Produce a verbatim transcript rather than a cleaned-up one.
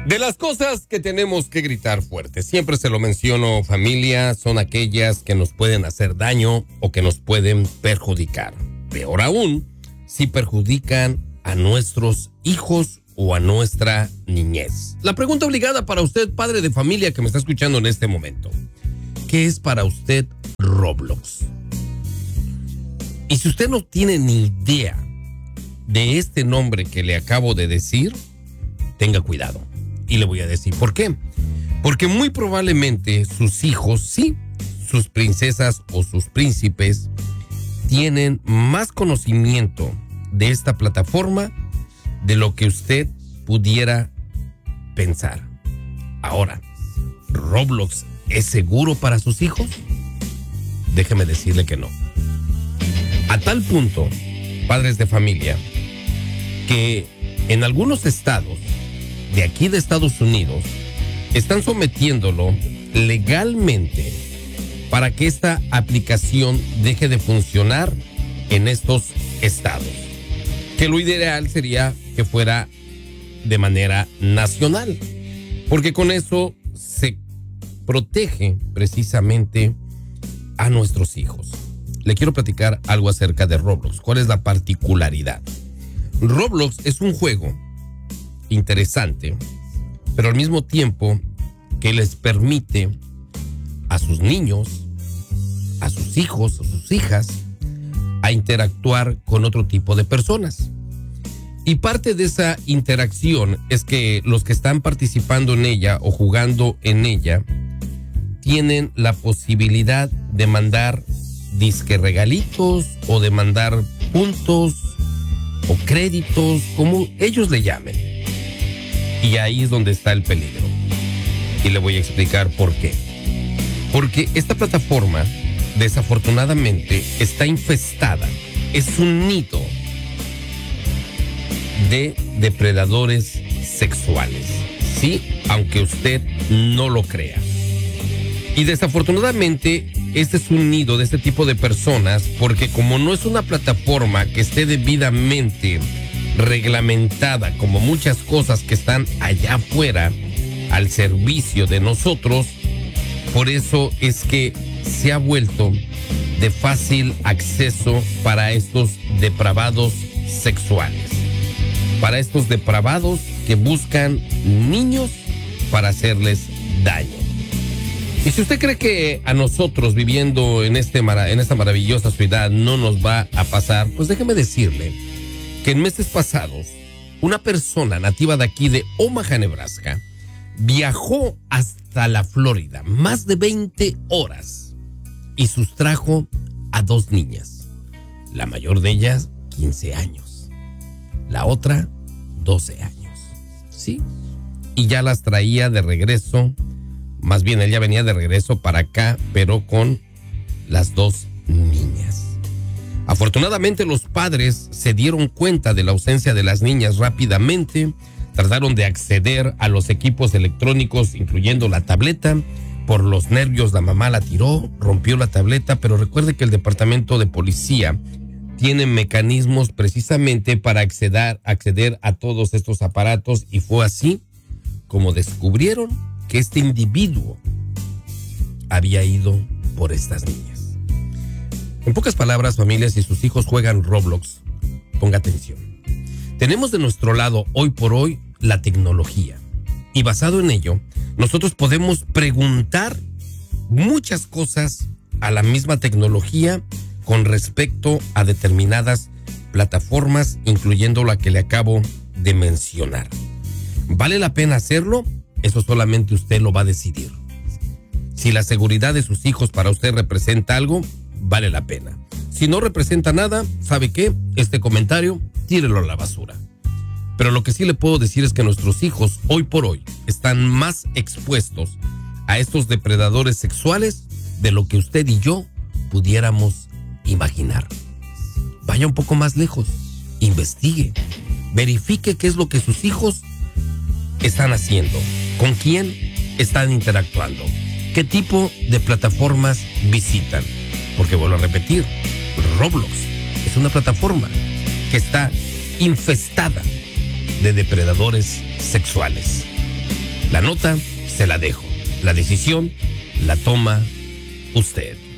De las cosas que tenemos que gritar fuerte, siempre se lo menciono, familia, son aquellas que nos pueden hacer daño o que nos pueden perjudicar. Peor aún, si perjudican a nuestros hijos o a nuestra niñez. La pregunta obligada para usted, padre de familia que me está escuchando en este momento. ¿Qué es para usted Roblox? Y si usted no tiene ni idea de este nombre que le acabo de decir, tenga cuidado. Y le voy a decir por qué. Porque muy probablemente sus hijos, sí, sus princesas o sus príncipes, tienen más conocimiento de esta plataforma de lo que usted pudiera pensar. Ahora, ¿Roblox es seguro para sus hijos? Déjeme decirle que no. A tal punto, padres de familia, que en algunos estados de aquí de Estados Unidos están sometiéndolo legalmente para que esta aplicación deje de funcionar en estos estados. Que lo ideal sería que fuera de manera nacional, porque con eso se protege precisamente a nuestros hijos. Le quiero platicar algo acerca de Roblox. ¿Cuál es la particularidad? Roblox es un juego interesante, pero al mismo tiempo que les permite a sus niños, a sus hijos, a sus hijas, a interactuar con otro tipo de personas. Y parte de esa interacción es que los que están participando en ella o jugando en ella tienen la posibilidad de mandar disque regalitos o de mandar puntos o créditos, como ellos le llamen. Y ahí es donde está el peligro. Y le voy a explicar por qué. Porque esta plataforma, desafortunadamente, está infestada. Es un nido de depredadores sexuales. Sí, aunque usted no lo crea. Y desafortunadamente, este es un nido de este tipo de personas porque como no es una plataforma que esté debidamente reglamentada como muchas cosas que están allá afuera al servicio de nosotros, por eso es que se ha vuelto de fácil acceso para estos depravados sexuales, para estos depravados que buscan niños para hacerles daño. Y si usted cree que a nosotros viviendo en, este, en esta maravillosa ciudad no nos va a pasar, pues déjeme decirle que en meses pasados, una persona nativa de aquí de Omaha, Nebraska, viajó hasta la Florida más de veinte horas y sustrajo a dos niñas. La mayor de ellas, quince años. La otra, doce años. ¿Sí? Y ya las traía de regreso, más bien ella venía de regreso para acá, pero con las dos niñas. Afortunadamente los padres se dieron cuenta de la ausencia de las niñas rápidamente, trataron de acceder a los equipos electrónicos, incluyendo la tableta. Por los nervios la mamá la tiró, rompió la tableta, pero recuerde que el departamento de policía tiene mecanismos precisamente para acceder, acceder a todos estos aparatos y fue así como descubrieron que este individuo había ido por estas niñas. En pocas palabras, familias, si sus hijos juegan Roblox, ponga atención. Tenemos de nuestro lado hoy por hoy la tecnología y basado en ello, nosotros podemos preguntar muchas cosas a la misma tecnología con respecto a determinadas plataformas, incluyendo la que le acabo de mencionar. ¿Vale la pena hacerlo? Eso solamente usted lo va a decidir. Si la seguridad de sus hijos para usted representa algo, vale la pena. Si no representa nada, ¿sabe qué? Este comentario, tírelo a la basura. Pero lo que sí le puedo decir es que nuestros hijos, hoy por hoy, están más expuestos a estos depredadores sexuales de lo que usted y yo pudiéramos imaginar. Vaya un poco más lejos, investigue, verifique qué es lo que sus hijos están haciendo, con quién están interactuando, qué tipo de plataformas visitan. Porque vuelvo a repetir, Roblox es una plataforma que está infestada de depredadores sexuales. La nota se la dejo. La decisión la toma usted.